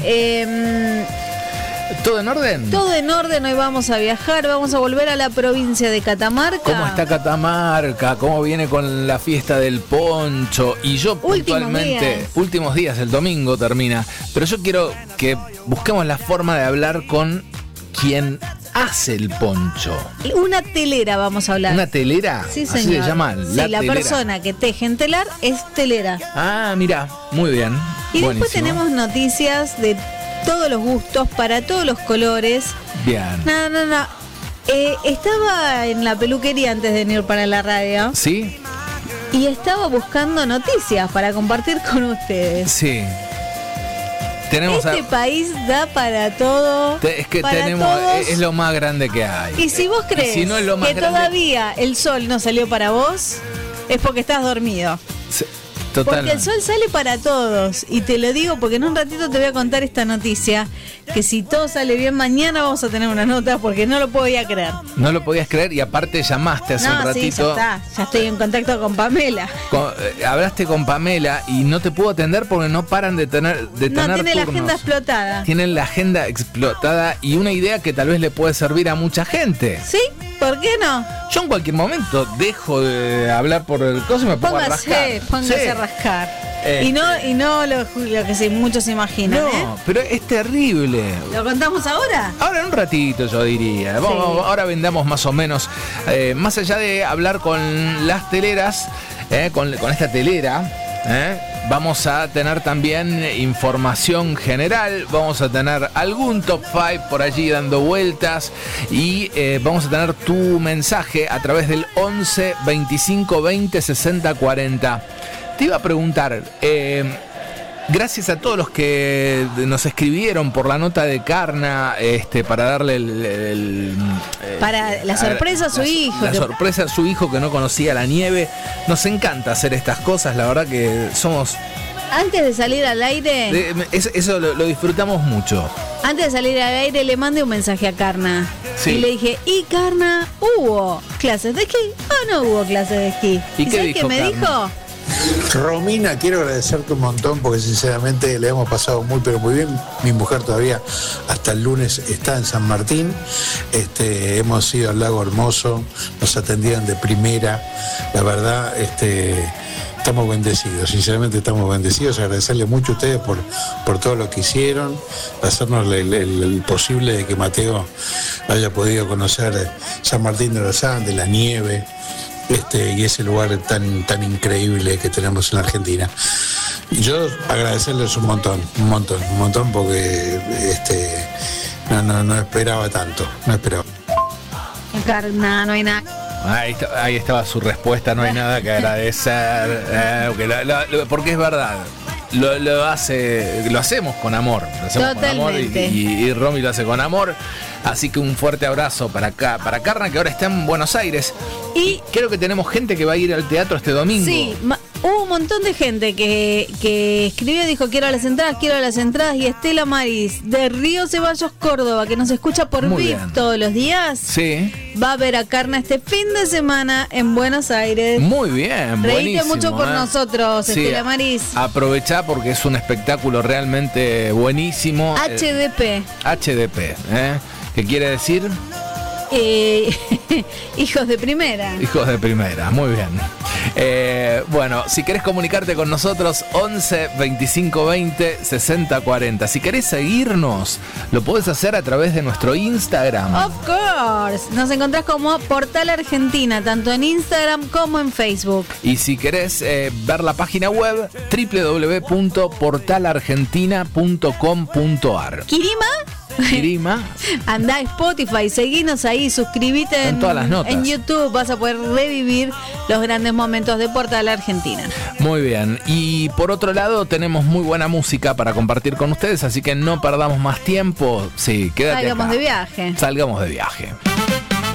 ¿Todo en orden? Todo en orden, hoy vamos a viajar, vamos a volver a la provincia de Catamarca. ¿Cómo está Catamarca? ¿Cómo viene con la fiesta del poncho? Y yo puntualmente, últimos días, el domingo termina, pero yo quiero que busquemos la forma de hablar con quien hace el poncho. Una telera vamos a hablar. ¿Una telera? Sí, señor. Así se llama, la telera. Persona que teje en telar es telera. Ah, mira, muy bien. Y buenísimo. Después tenemos noticias de todos los gustos, para todos los colores. Bien. No. Estaba en la peluquería antes de venir para la radio. ¿Sí? Y estaba buscando noticias para compartir con ustedes. Sí. Este país da para todo. Es que para tenemos, todos. es lo más grande que hay. Y si vos crees si no es lo más que grande, todavía el sol no salió para vos, es porque estás dormido. Totalmente. Porque el sol sale para todos. Y te lo digo porque en un ratito te voy a contar esta noticia. Que si todo sale bien, mañana vamos a tener una nota porque no lo podía creer. No lo podías creer y aparte llamaste hace un ratito. Sí, ya estoy en contacto con Pamela. Hablaste con Pamela y no te puedo atender porque no paran de tener No, tiene turnos. la agenda explotada. Tienen la agenda explotada y una idea que tal vez le puede servir a mucha gente. ¿Sí? ¿Por qué no? Yo en cualquier momento dejo de hablar por el coso y me pongo a rascar. Póngase a rascar. Y no lo que muchos se imaginan. No, pero es terrible. ¿Lo contamos ahora? Ahora en un ratito, yo diría. Ahora vendamos más o menos. Más allá de hablar con las teleras, con esta telera, vamos a tener también información general. Vamos a tener algún top 5 por allí dando vueltas. Y vamos a tener tu mensaje a través del 11 25 20 60 40. Te iba a preguntar, gracias a todos los que nos escribieron por la nota de Carna, para darle para la sorpresa a su hijo. La sorpresa a su hijo que no conocía la nieve. Nos encanta hacer estas cosas, la verdad que somos... Antes de salir al aire... Eso lo disfrutamos mucho. Antes de salir al aire le mandé un mensaje a Carna. Sí. Y le dije, ¿y Carna, hubo clases de esquí o no hubo clases de esquí? ¿Y qué sabes qué me dijo? Romina, quiero agradecerte un montón porque sinceramente le hemos pasado muy pero muy bien. Mi mujer todavía hasta el lunes está en San Martín. Hemos ido al Lago Hermoso, nos atendieron de primera. La verdad, estamos bendecidos, sinceramente estamos bendecidos. Agradecerle mucho a ustedes por todo lo que hicieron, hacernos el posible de que Mateo haya podido conocer San Martín de los Andes, la nieve. Y ese lugar tan increíble que tenemos en la Argentina. Yo agradecerles un montón porque no esperaba tanto, no esperaba. Carna, no hay nada. Ahí estaba su respuesta, no hay nada que agradecer, porque es verdad. Lo hacemos con amor. Lo hacemos con amor y Romy lo hace con amor. Así que un fuerte abrazo para Carna, que ahora está en Buenos Aires. Y creo que tenemos gente que va a ir al teatro este domingo. Sí, hubo un montón de gente que escribió y dijo quiero las entradas. Y Estela Maris, de Río Ceballos, Córdoba, que nos escucha por VIP todos los días. Sí. Va a ver a Carna este fin de semana en Buenos Aires. Muy bien, reíte buenísimo, mucho por nosotros, sí, Estela Maris. Aprovechá porque es un espectáculo realmente buenísimo. HDP. ¿Qué quiere decir? Hijos de primera. Hijos de primera, muy bien. Bueno, si querés comunicarte con nosotros, 11 25 20 60 40. Si querés seguirnos, lo podés hacer a través de nuestro Instagram. Of course. Nos encontrás como Portal Argentina, tanto en Instagram como en Facebook. Y si querés ver la página web, www.portalargentina.com.ar. ¿Kirima? Andá a Spotify, seguinos ahí, suscribite en todas las notas. En YouTube, vas a poder revivir los grandes momentos de Portal Argentina. Muy bien, y por otro lado tenemos muy buena música para compartir con ustedes, así que no perdamos más tiempo. Sí, quédate Salgamos acá. de viaje. Salgamos de viaje.